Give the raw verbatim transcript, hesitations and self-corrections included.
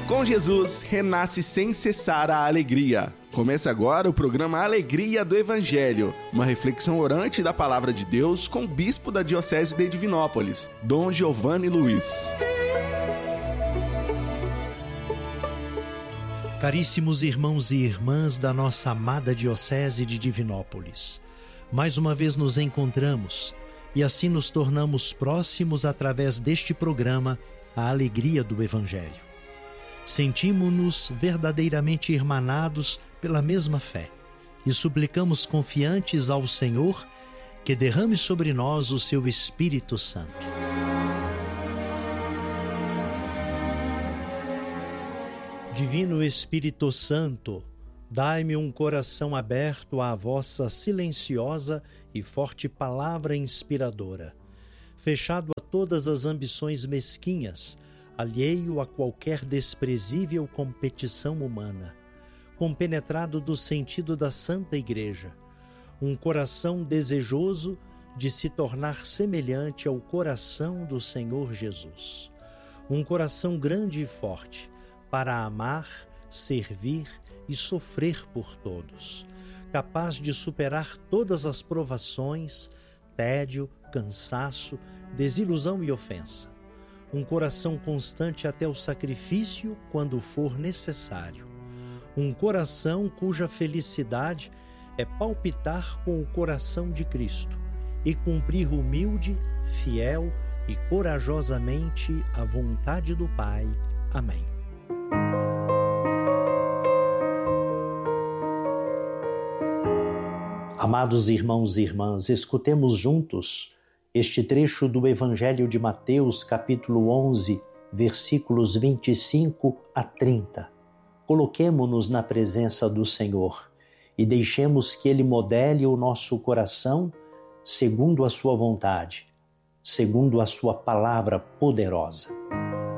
Com Jesus, renasce sem cessar a alegria. Começa agora o programa Alegria do Evangelho, uma reflexão orante da Palavra de Deus com o bispo da Diocese de Divinópolis, Dom Giovanni Luiz. Caríssimos irmãos e irmãs da nossa amada Diocese de Divinópolis, mais uma vez nos encontramos e assim nos tornamos próximos através deste programa, a Alegria do Evangelho. Sentimos-nos verdadeiramente irmanados pela mesma fé e suplicamos confiantes ao Senhor que derrame sobre nós o seu Espírito Santo. Divino Espírito Santo, dai-me um coração aberto à vossa silenciosa e forte palavra inspiradora, fechado a todas as ambições mesquinhas, alheio a qualquer desprezível competição humana, compenetrado do sentido da Santa Igreja, um coração desejoso de se tornar semelhante ao coração do Senhor Jesus, um coração grande e forte para amar, servir e sofrer por todos, capaz de superar todas as provações, tédio, cansaço, desilusão e ofensa. Um coração constante até o sacrifício quando for necessário. Um coração cuja felicidade é palpitar com o coração de Cristo e cumprir humilde, fiel e corajosamente a vontade do Pai. Amém. Amados irmãos e irmãs, escutemos juntos este trecho do Evangelho de Mateus, capítulo onze, versículos vinte e cinco a trinta. Coloquemo-nos na presença do Senhor e deixemos que Ele modele o nosso coração segundo a sua vontade, segundo a sua palavra poderosa.